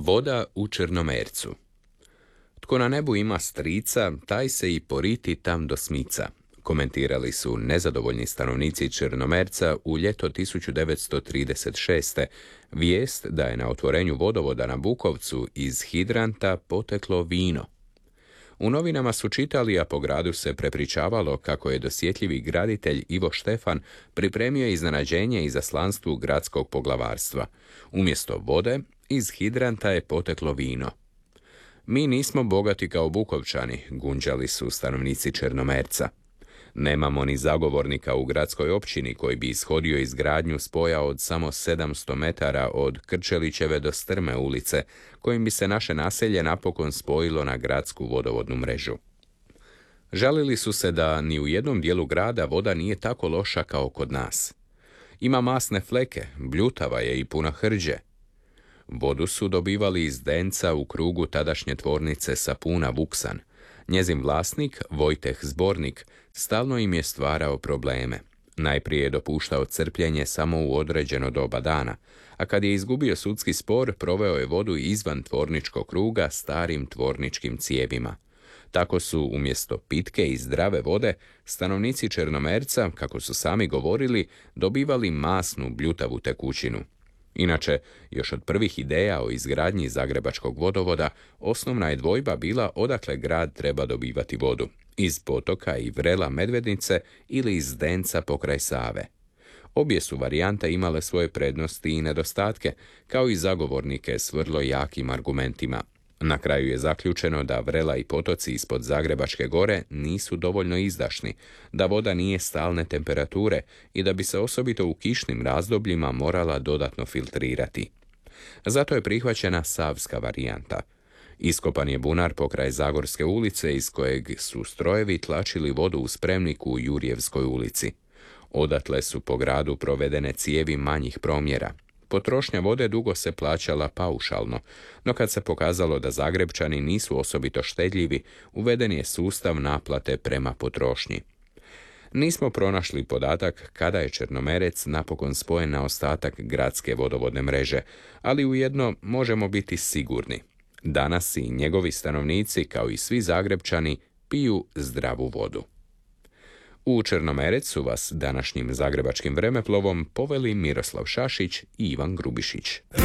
Voda u Črnomercu. Tko na nebu ima strica, taj se i poriti tam do smica, komentirali su nezadovoljni stanovnici Črnomerca u ljeto 1936. vijest da je na otvorenju vodovoda na Bukovcu iz hidranta poteklo vino. U novinama su čitali, a po gradu se prepričavalo kako je dosjetljivi graditelj Ivo Štefan pripremio iznenađenje izaslanstvu gradskog poglavarstva. Umjesto vode, iz hidranta je poteklo vino. Mi nismo bogati kao Bukovčani, gunđali su stanovnici Črnomerca. Nemamo ni zagovornika u gradskoj općini koji bi ishodio izgradnju spoja od samo 700 metara od Krčelićeve do Strme ulice, kojim bi se naše naselje napokon spojilo na gradsku vodovodnu mrežu. Žalili su se da ni u jednom dijelu grada voda nije tako loša kao kod nas. Ima masne fleke, bljutava je i puna hrđe. Vodu su dobivali iz Denca u krugu tadašnje tvornice Sapuna Vuksan. Njezin vlasnik, Vojteh Zbornik, stalno im je stvarao probleme. Najprije je dopuštao crpljenje samo u određeno doba dana, a kad je izgubio sudski spor, proveo je vodu izvan tvorničkog kruga starim tvorničkim cijevima. Tako su umjesto pitke i zdrave vode, stanovnici Črnomerca, kako su sami govorili, dobivali masnu bljutavu tekućinu. Inače, još od prvih ideja o izgradnji zagrebačkog vodovoda, osnovna je dvojba bila odakle grad treba dobivati vodu, iz potoka i vrela Medvednice ili iz Denca pokraj Save. Obje su varijante imale svoje prednosti i nedostatke, kao i zagovornike s vrlo jakim argumentima. Na kraju je zaključeno da vrela i potoci ispod Zagrebačke gore nisu dovoljno izdašni, da voda nije stalne temperature i da bi se osobito u kišnim razdobljima morala dodatno filtrirati. Zato je prihvaćena savska varijanta. Iskopan je bunar pokraj Zagorske ulice iz kojeg su strojevi tlačili vodu u spremniku u Jurjevskoj ulici. Odatle su po gradu provedene cijevi manjih promjera. Potrošnja vode dugo se plaćala paušalno, no kad se pokazalo da Zagrebčani nisu osobito štedljivi, uveden je sustav naplate prema potrošnji. Nismo pronašli podatak kada je Črnomerec napokon spojen na ostatak gradske vodovodne mreže, ali ujedno možemo biti sigurni. Danas i njegovi stanovnici, kao i svi Zagrebčani, piju zdravu vodu. U Črnomerec su vas današnjim zagrebačkim vremeplovom poveli Miroslav Šašić i Ivan Grubišić.